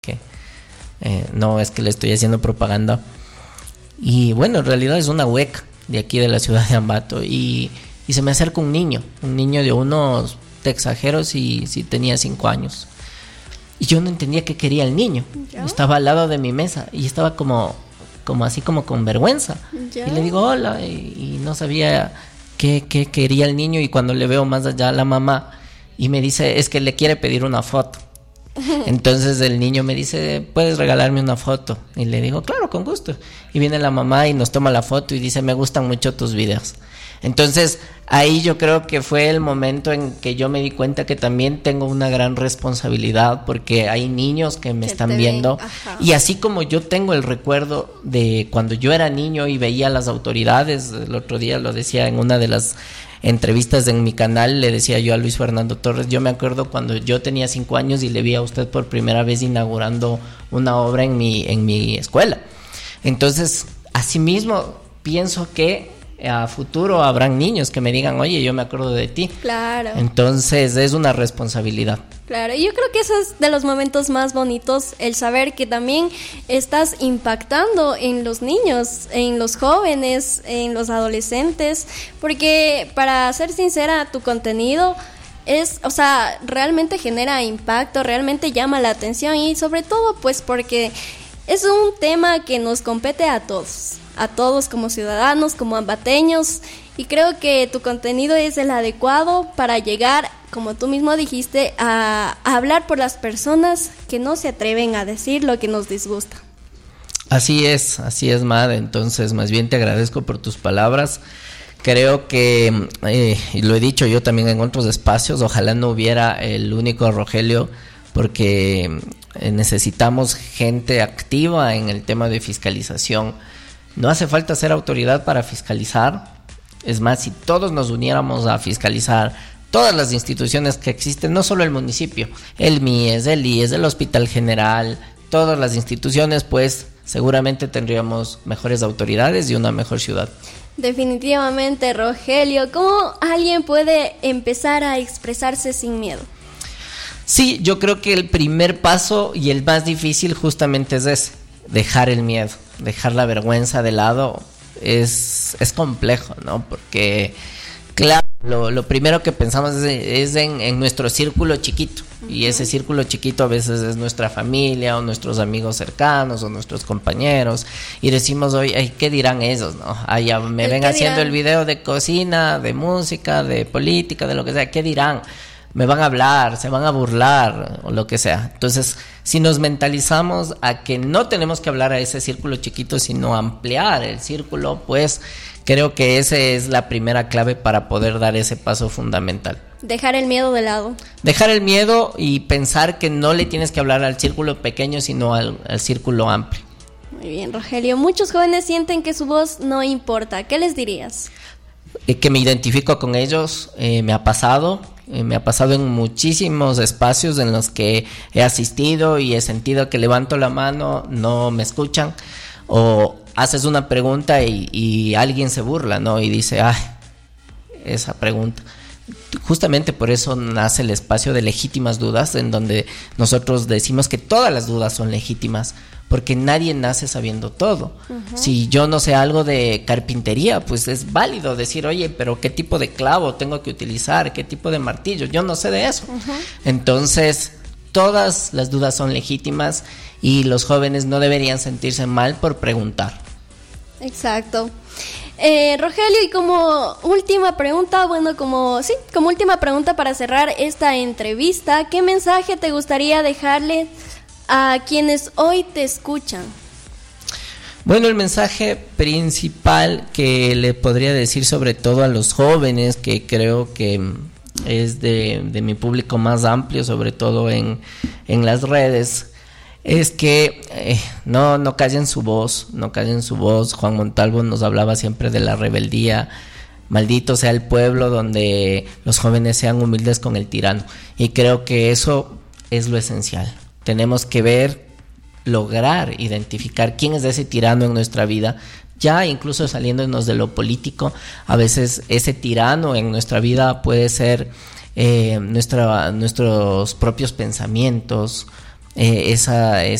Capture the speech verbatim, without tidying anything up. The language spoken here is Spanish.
que eh, no es que le estoy haciendo propaganda. Y bueno, en realidad es una hueca de aquí de la ciudad de Ambato. Y, y se me acerca un niño, un niño de unos, te exagero si, si tenía cinco años. Y yo no entendía qué quería el niño. ¿Yo? Estaba al lado de mi mesa y estaba como, como así como con vergüenza. ¿Yo? Y le digo hola y, y no sabía qué, qué quería el niño. Y cuando le veo más allá a la mamá y me dice, es que le quiere pedir una foto. Entonces el niño me dice, ¿puedes regalarme una foto? Y le digo, claro, con gusto. Y viene la mamá y nos toma la foto y dice, me gustan mucho tus videos. Entonces ahí yo creo que fue el momento en que yo me di cuenta que también tengo una gran responsabilidad, porque hay niños que me que están viendo. Y así como yo tengo el recuerdo de cuando yo era niño y veía a las autoridades, el otro día lo decía en una de las entrevistas en mi canal, le decía yo a Luis Fernando Torres, yo me acuerdo cuando yo tenía cinco años y le vi a usted por primera vez inaugurando una obra en mi, en mi escuela. Entonces, asimismo, pienso que a futuro habrán niños que me digan, oye, yo me acuerdo de ti. Claro. Entonces es una responsabilidad. Claro, y yo creo que eso es de los momentos más bonitos, el saber que también estás impactando en los niños, en los jóvenes, en los adolescentes, porque para ser sincera, tu contenido es, o sea, realmente genera impacto, realmente llama la atención y sobre todo pues porque es un tema que nos compete a todos. a todos como ciudadanos, como ambateños, y creo que tu contenido es el adecuado para llegar, como tú mismo dijiste, a, a hablar por las personas que no se atreven a decir lo que nos disgusta. Así es, así es, Mad. Entonces, más bien te agradezco por tus palabras. Creo que, eh, y lo he dicho yo también en otros espacios, ojalá no hubiera el único Rogelio, porque necesitamos gente activa en el tema de fiscalización. No hace falta ser autoridad para fiscalizar. Es más, si todos nos uniéramos a fiscalizar todas las instituciones que existen, no solo el municipio, el M I E S, el I E S, el Hospital General, todas las instituciones, pues seguramente tendríamos mejores autoridades y una mejor ciudad. Definitivamente, Rogelio. ¿Cómo alguien puede empezar a expresarse sin miedo? Sí, yo creo que el primer paso y el más difícil justamente es ese, dejar el miedo. Dejar la vergüenza de lado es, es complejo, ¿no? Porque, claro, lo, lo primero que pensamos es, es en, en nuestro círculo chiquito. Uh-huh. Y ese círculo chiquito a veces es nuestra familia o nuestros amigos cercanos o nuestros compañeros. Y decimos, oye, ay, ¿qué dirán ellos, no? Ay, ya me ven haciendo dirán? El video de cocina, de música, de política, de lo que sea. ¿Qué dirán? Me van a hablar, se van a burlar o lo que sea. Entonces, si nos mentalizamos a que no tenemos que hablar a ese círculo chiquito, sino ampliar el círculo, pues creo que esa es la primera clave para poder dar ese paso fundamental. Dejar el miedo de lado. Dejar el miedo y pensar que no le tienes que hablar al círculo pequeño, sino al, al círculo amplio. Muy bien, Rogelio. Muchos jóvenes sienten que su voz no importa. ¿Qué les dirías? Eh, que me identifico con ellos, eh, me ha pasado. Eh, me ha pasado en muchísimos espacios en los que he asistido y he sentido que levanto la mano, no me escuchan, o haces una pregunta y, y alguien se burla, ¿no? Y dice, ay, esa pregunta. Justamente por eso nace el espacio de legítimas dudas, en donde nosotros decimos que todas las dudas son legítimas, porque nadie nace sabiendo todo. Uh-huh. Si yo no sé algo de carpintería, pues es válido decir, oye, pero ¿qué tipo de clavo tengo que utilizar? ¿Qué tipo de martillo? Yo no sé de eso. Uh-huh. Entonces, todas las dudas son legítimas y los jóvenes no deberían sentirse mal por preguntar. Exacto. Eh, Rogelio, y como última pregunta, bueno, como sí, como última pregunta para cerrar esta entrevista, ¿qué mensaje te gustaría dejarle a quienes hoy te escuchan? Bueno, el mensaje principal que le podría decir sobre todo a los jóvenes, que creo que es de, de mi público más amplio, sobre todo en, en las redes, es que eh, no, no callen su voz, no callen su voz. Juan Montalvo nos hablaba siempre de la rebeldía. Maldito sea el pueblo donde los jóvenes sean humildes con el tirano. Y creo que eso es lo esencial. Tenemos que ver, lograr identificar quién es ese tirano en nuestra vida. Ya incluso saliéndonos de lo político, a veces ese tirano en nuestra vida puede ser eh, nuestra, nuestros propios pensamientos, eh, esa,